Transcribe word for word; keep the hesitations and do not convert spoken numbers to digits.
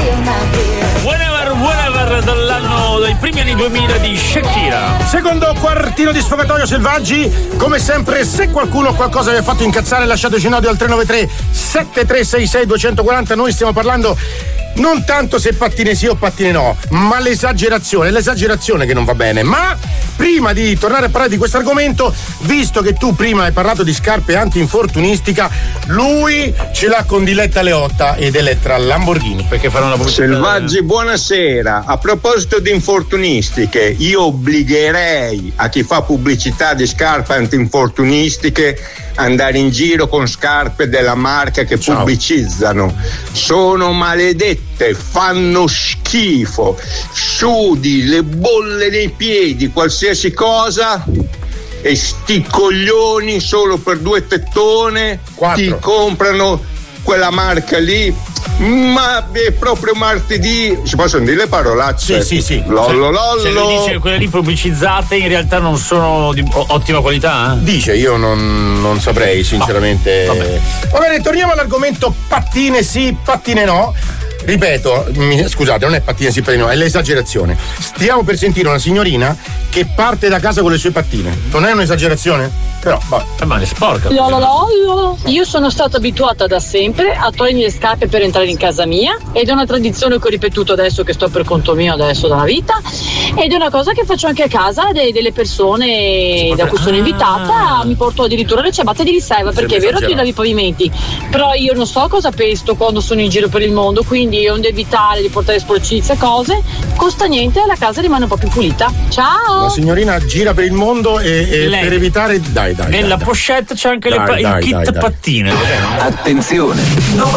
Whenever, whenever dall'anno dai primi anni duemila di Shakira. Secondo quartino di sfogatoio Selvaggi, come sempre, se qualcuno o qualcosa vi ha fatto incazzare, lasciateci un audio al tre nove tre sette tre sei sei due quattro zero. Noi stiamo parlando non tanto se pattine sì o pattine no, ma l'esagerazione, l'esagerazione che non va bene. Ma prima di tornare a parlare di questo argomento, visto che tu prima hai parlato di scarpe anti-infortunistica, lui ce l'ha con Diletta Leotta ed Elettra Lamborghini, perché farà una pubblicità. Selvaggi, buonasera. A proposito di infortunistiche, io obbligherei a chi fa pubblicità di scarpe anti-infortunistiche andare in giro con scarpe della marca che Ciao. pubblicizzano. Sono maledette, fanno schifo, sudi, le bolle nei piedi, qualsiasi cosa, e sti coglioni solo per due tettone Quattro. ti comprano quella marca lì. Ma è proprio martedì, si possono dire le parolacce? Sì, sì, sì. Lollo, lollo. Se lui dice che quelle lì pubblicizzate in realtà non sono di ottima qualità? Eh? Dice, io non, non saprei sinceramente. Oh, vabbè. Va bene, torniamo all'argomento pattine sì, pattine no. Ripeto, mi, scusate, non è pattine sì, pattine no, è l'esagerazione. Stiamo per sentire una signorina che parte da casa con le sue pattine. Non è un'esagerazione? Però, vabbè. Eh, ma è sporca. Lolololo. Io sono stata abituata da sempre a togliermi le scarpe per entrare in casa mia, ed è una tradizione che ho ripetuto adesso che sto per conto mio adesso dalla vita, ed è una cosa che faccio anche a casa de- delle persone da cui sono invitata. Mi porto addirittura le ciabatte di riserva, perché è vero che io lavo i pavimenti, però io non so cosa pesto quando sono in giro per il mondo, quindi onde evitare di portare sporcizie e cose, costa niente, la casa rimane un po' più pulita. Ciao! La signorina gira per il mondo e, e per evitare, dai dai nella dai, pochette c'è anche dai, le pa- dai, il kit dai, dai. pattine. Attenzione!